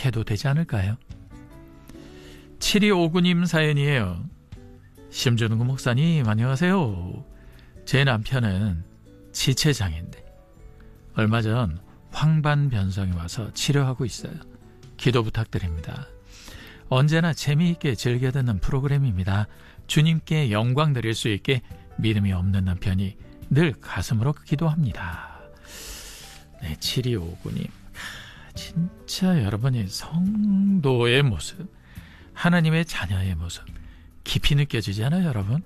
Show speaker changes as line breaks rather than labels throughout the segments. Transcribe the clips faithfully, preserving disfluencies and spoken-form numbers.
해도 되지 않을까요? 칠이오구 님 사연이에요. 심준구 목사님 안녕하세요. 제 남편은 지체장애인데 얼마 전 황반변성이 와서 치료하고 있어요. 기도 부탁드립니다. 언제나 재미있게 즐겨 듣는 프로그램입니다. 주님께 영광 드릴 수 있게 믿음이 없는 남편이 늘 가슴으로 기도합니다. 네, 칠이오구 님. 진짜 여러분이 성도의 모습, 하나님의 자녀의 모습 깊이 느껴지지 않아요, 여러분?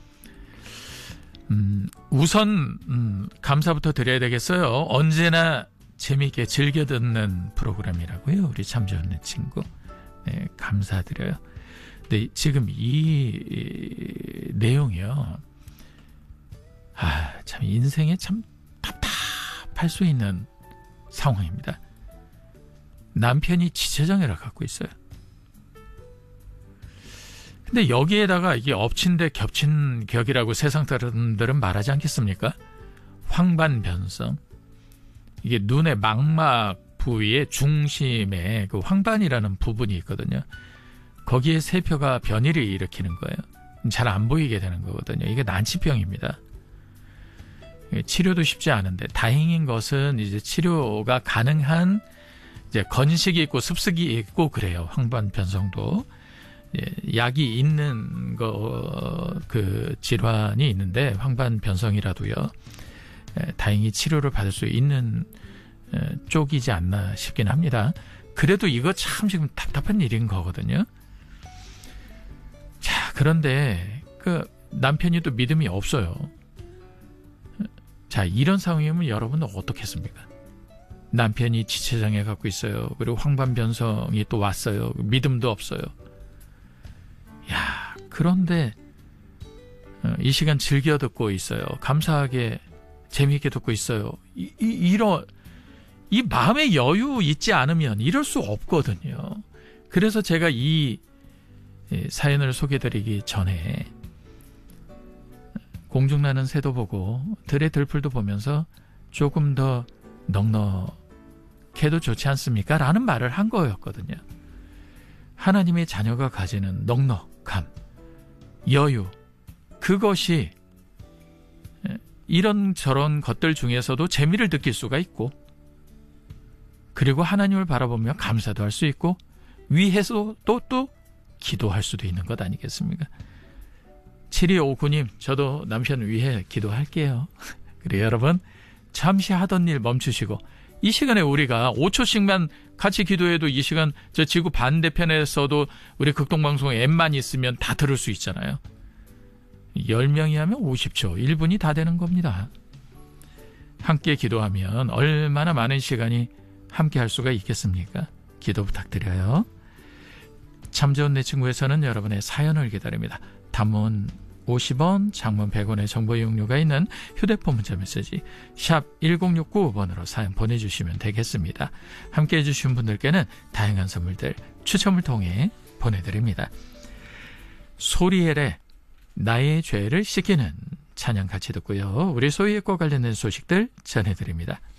음, 우선 음, 감사부터 드려야 되겠어요. 언제나 재미있게 즐겨 듣는 프로그램이라고요. 우리 참 좋은 친구. 네, 감사드려요. 근데 지금 이, 이 내용이요. 아, 참 인생에 참 답답할 수 있는 상황입니다. 남편이 지체장애를 갖고 있어요. 근데 여기에다가 이게 엎친 데 겹친 격이라고 세상 사람들은 말하지 않겠습니까? 황반변성. 이게 눈의 망막 부위의 중심에 그 황반이라는 부분이 있거든요. 거기에 세포가 변이를 일으키는 거예요. 잘 안 보이게 되는 거거든요. 이게 난치병입니다. 치료도 쉽지 않은데 다행인 것은 이제 치료가 가능한 이제 건식이 있고 습식이 있고 그래요. 황반변성도 약이 있는 거 그 질환이 있는데 황반변성이라도요. 다행히 치료를 받을 수 있는 쪽이지 않나 싶긴 합니다. 그래도 이거 참 지금 답답한 일인 거거든요. 자, 그런데 그 남편이 또 믿음이 없어요. 자, 이런 상황이면 여러분은 어떻겠습니까? 남편이 지체장애 갖고 있어요. 그리고 황반변성이 또 왔어요. 믿음도 없어요. 야, 그런데 이 시간 즐겨 듣고 있어요. 감사하게 재미있게 듣고 있어요. 이, 이, 이런 이 마음의 여유 있지 않으면 이럴 수 없거든요. 그래서 제가 이 사연을 소개드리기 전에 공중나는 새도 보고 들의 들풀도 보면서 조금 더 넉넉해도 좋지 않습니까? 라는 말을 한 거였거든요. 하나님의 자녀가 가지는 넉넉함, 여유, 그것이 이런저런 것들 중에서도 재미를 느낄 수가 있고, 그리고 하나님을 바라보며 감사도 할 수 있고, 위해서 또 또 기도할 수도 있는 것 아니겠습니까? 칠이오구 님, 저도 남편 위해 기도할게요. 그래, 여러분, 잠시 하던 일 멈추시고 이 시간에 우리가 오 초씩만 같이 기도해도 이 시간 저 지구 반대편에서도 우리 극동방송에 앱만 있으면 다 들을 수 있잖아요. 열 명이 하면 오십 초, 일 분이 다 되는 겁니다. 함께 기도하면 얼마나 많은 시간이 함께 할 수가 있겠습니까? 기도 부탁드려요. 참 좋은 내 친구에서는 여러분의 사연을 기다립니다. 단문 오십 원, 장문 백 원의 정보 이용료가 있는 휴대폰 문자 메시지 샵 일공육구 번으로 사연 보내주시면 되겠습니다. 함께해 주신 분들께는 다양한 선물들 추첨을 통해 보내드립니다. 소리엘의 나의 죄를 씻기는 찬양 같이 듣고요. 우리 소유과 관련된 소식들 전해드립니다.